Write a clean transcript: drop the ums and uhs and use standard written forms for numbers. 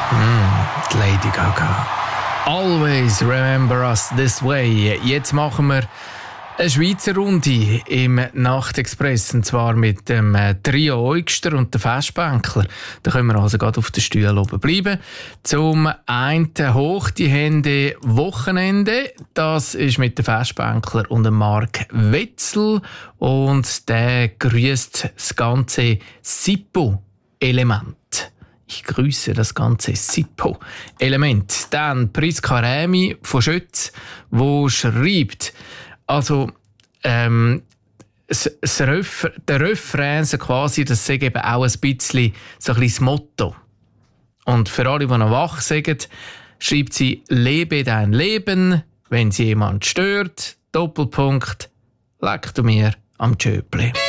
Die Lady Gaga. Always remember us this way. Jetzt machen wir eine Schweizer Runde im Nachtexpress, und zwar mit dem Trio Eugster und den Festbänkler. Da können wir also gerade auf den Stühlen oben bleiben. Zum einen hoch die Hände Wochenende. Das ist mit dem Festbänkler und dem Marc Wetzel. Und der grüßt das ganze Sippo-Element. Ich grüße das ganze Sippo-Element. Dann Priska Rämi von Schütz, wo schreibt, also der Refrain quasi, das ist eben auch ein bisschen so ein bisschen das Motto. Und für alle, die noch wach sind, schreibt sie: Lebe dein Leben, wenn es jemand stört, Doppelpunkt, leck du mir am Tschöpli.